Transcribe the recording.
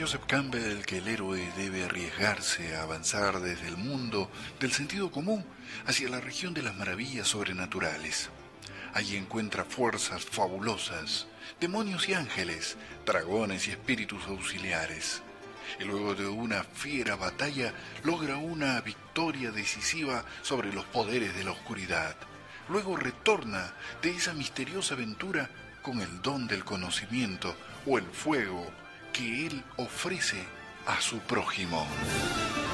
Joseph Campbell que el héroe debe arriesgarse a avanzar desde el mundo del sentido común hacia la región de las maravillas sobrenaturales. Allí encuentra fuerzas fabulosas, demonios y ángeles, dragones y espíritus auxiliares. Y luego de una fiera batalla logra una victoria decisiva sobre los poderes de la oscuridad. Luego retorna de esa misteriosa aventura con el don del conocimiento o el fuego que él ofrece a su prójimo.